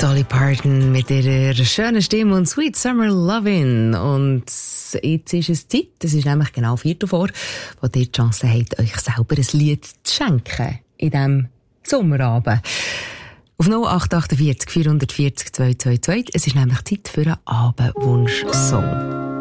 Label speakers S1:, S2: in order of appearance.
S1: Dolly Parton mit ihrer schönen Stimme und Sweet Summer Lovin'. Und jetzt ist es Zeit, es ist nämlich genau 4 vor, wo ihr die Chance habt, euch selber ein Lied zu schenken in diesem Sommerabend. Auf 0848 440 222. Es ist nämlich Zeit für einen Abendwunsch-Song.